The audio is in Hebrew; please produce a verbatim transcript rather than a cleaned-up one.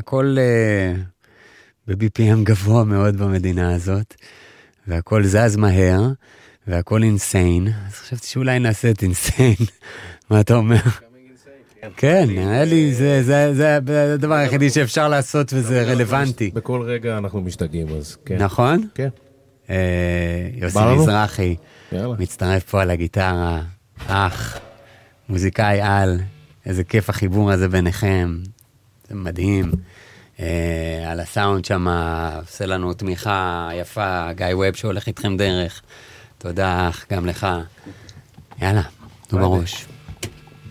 הכל ב-בי פי אם גבוה מאוד במדינה הזאת, והכל זז מהר, והכל אינסיין. אז חשבתי שאולי נעשה את אינסיין. מה אתה אומר? כן, נראה לי, זה הדבר היחידי שאפשר לעשות וזה רלוונטי. בכל רגע אנחנו משתגעים, אז כן. נכון? כן. יוסי מזרחי, מצטרף פה על הגיטרה, אח, מוזיקאי על, איזה כיף החיבור הזה ביניכם, זה מדהים. על הסאונד שם, עושה לנו תמיכה יפה, גיא ווב שהולך איתכם דרך. תודה אח, גם לך. יאללה, תנו בראש.